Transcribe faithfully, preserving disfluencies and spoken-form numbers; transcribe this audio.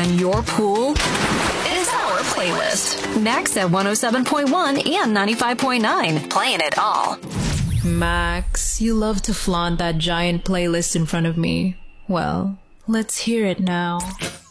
than your pool? It's our playlist. Max at one oh seven point one and ninety-five point nine. Playing it all. Max, you love to flaunt that giant playlist in front of me. Well, let's hear it now.